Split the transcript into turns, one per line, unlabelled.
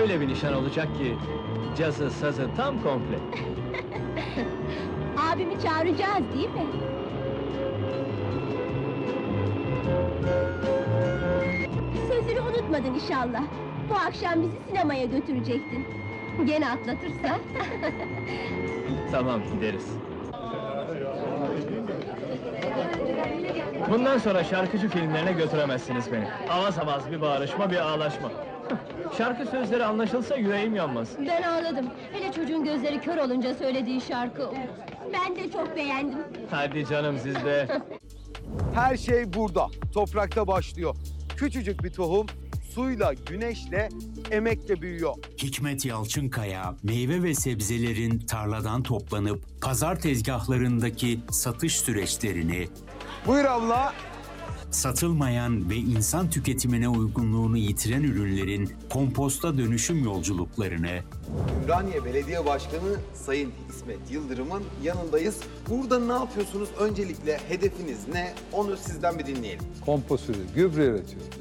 Öyle bir nişan olacak ki cazı, sazı tam komple.
Abimi çağıracağız değil mi? Sözünü unutmadın inşallah. Bu akşam bizi sinemaya götürecektin. Gene atlatırsa.
Tamam, gideriz. Bundan sonra şarkıcı filmlerine götüremezsiniz beni. Avaz avaz bir bağırışma, bir ağlaşma. Şarkı sözleri anlaşılsa yüreğim yanmaz.
Ben ağladım. Hele çocuğun gözleri kör olunca söylediği şarkı. Ben de çok beğendim.
Hadi canım siz de.
Her şey burada, toprakta başlıyor. Küçücük bir tohum, suyla, güneşle, emekle büyüyor.
Hikmet Yalçınkaya, meyve ve sebzelerin tarladan toplanıp pazar tezgahlarındaki satış süreçlerini,
Buyur abla.
satılmayan ve insan tüketimine uygunluğunu yitiren ürünlerin komposta dönüşüm yolculuklarını,
Ümraniye Belediye Başkanı Sayın İsmet Yıldırım'ın yanındayız. Burada ne yapıyorsunuz? Öncelikle hedefiniz ne? Onu sizden bir dinleyelim.
Kompostörü, gübre üretiyor.